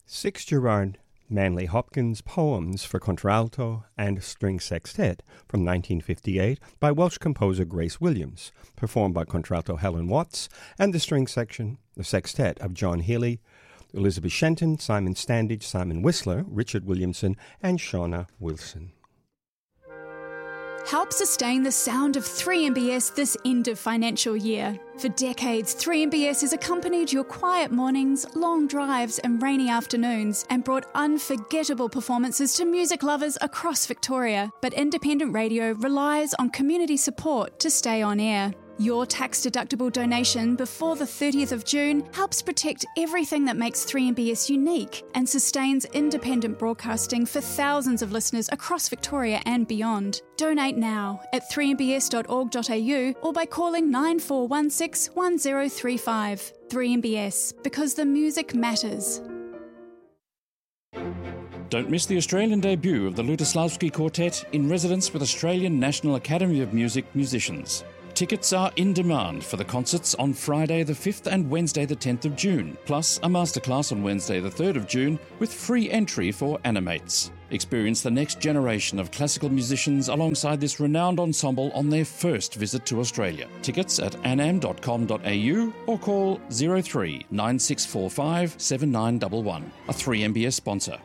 Six Gerard Manley Hopkins poems for contralto and string sextet from 1958 by Welsh composer Grace Williams, performed by contralto Helen Watts and the string section, the sextet of John Healy, Elizabeth Shenton, Simon Standage, Simon Whistler, Richard Williamson, and Shauna Wilson. Help sustain the sound of 3MBS this end of financial year. For decades, 3MBS has accompanied your quiet mornings, long drives and rainy afternoons and brought unforgettable performances to music lovers across Victoria. But independent radio relies on community support to stay on air. Your tax-deductible donation before the 30th of June helps protect everything that makes 3MBS unique and sustains independent broadcasting for thousands of listeners across Victoria and beyond. Donate now at 3mbs.org.au or by calling 9416 1035. 3MBS, because the music matters. Don't miss the Australian debut of the Lutosławski Quartet in residence with Australian National Academy of Music musicians. Tickets are in demand for the concerts on Friday the 5th and Wednesday the 10th of June, plus a masterclass on Wednesday the 3rd of June with free entry for Animates. Experience the next generation of classical musicians alongside this renowned ensemble on their first visit to Australia. Tickets at anam.com.au or call 03 9645 7911, a 3MBS sponsor.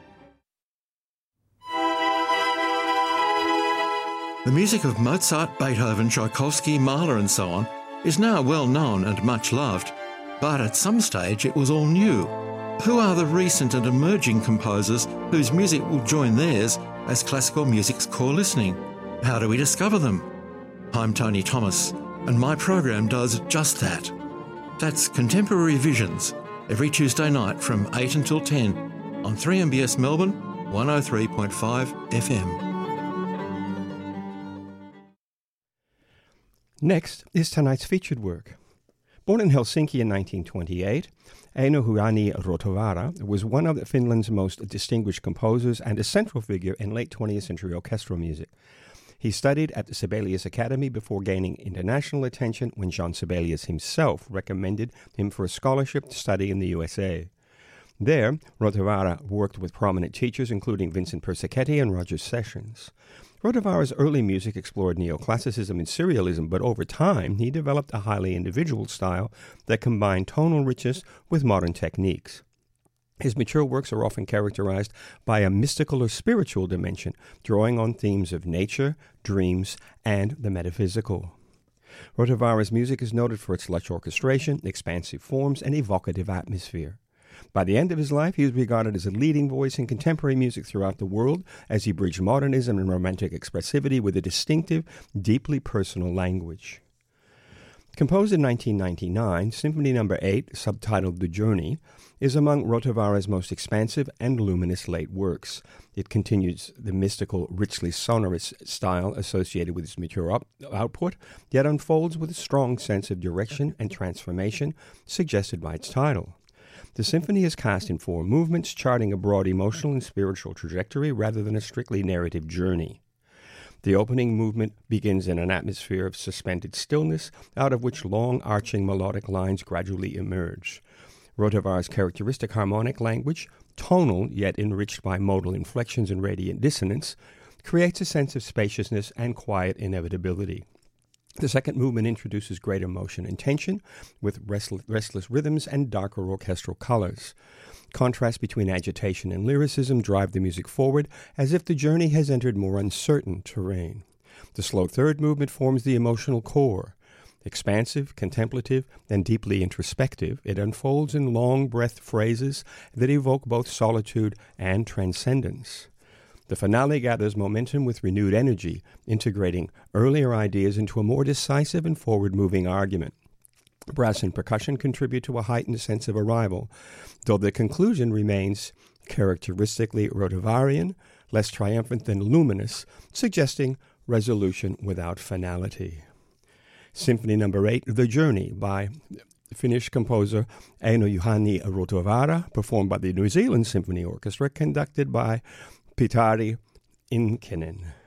The music of Mozart, Beethoven, Tchaikovsky, Mahler and so on is now well known and much loved, but at some stage it was all new. Who are the recent and emerging composers whose music will join theirs as classical music's core listening? How do we discover them? I'm Tony Thomas, and my program does just that. That's Contemporary Visions, every Tuesday night from 8 until 10 on 3MBS Melbourne, 103.5 FM. Next is tonight's featured work. Born in Helsinki in 1928, Eino Juhani Rautavaara was one of Finland's most distinguished composers and a central figure in late 20th century orchestral music. He studied at the Sibelius Academy before gaining international attention when Jean Sibelius himself recommended him for a scholarship to study in the USA. There, Rautavaara worked with prominent teachers including Vincent Persichetti and Roger Sessions. Rautavaara's early music explored neoclassicism and serialism, but over time he developed a highly individual style that combined tonal richness with modern techniques. His mature works are often characterized by a mystical or spiritual dimension, drawing on themes of nature, dreams, and the metaphysical. Rautavaara's music is noted for its lush orchestration, expansive forms, and evocative atmosphere. By the end of his life, he was regarded as a leading voice in contemporary music throughout the world as he bridged modernism and romantic expressivity with a distinctive, deeply personal language. Composed in 1999, Symphony No. 8, subtitled The Journey, is among Rautavaara's most expansive and luminous late works. It continues the mystical, richly sonorous style associated with its mature output, yet unfolds with a strong sense of direction and transformation suggested by its title. The symphony is cast in 4 movements, charting a broad emotional and spiritual trajectory rather than a strictly narrative journey. The opening movement begins in an atmosphere of suspended stillness, out of which long, arching melodic lines gradually emerge. Rautavaara's characteristic harmonic language, tonal yet enriched by modal inflections and radiant dissonance, creates a sense of spaciousness and quiet inevitability. The second movement introduces greater motion and tension with restless rhythms and darker orchestral colors. Contrast between agitation and lyricism drive the music forward as if the journey has entered more uncertain terrain. The slow third movement forms the emotional core. Expansive, contemplative, and deeply introspective, it unfolds in long-breath phrases that evoke both solitude and transcendence. The finale gathers momentum with renewed energy, integrating earlier ideas into a more decisive and forward-moving argument. Brass and percussion contribute to a heightened sense of arrival, though the conclusion remains characteristically Rautavaarian, less triumphant than luminous, suggesting resolution without finality. Symphony No. 8, The Journey, by Finnish composer Eino Juhani Rautavaara, performed by the New Zealand Symphony Orchestra, conducted by Pietari Inkinen.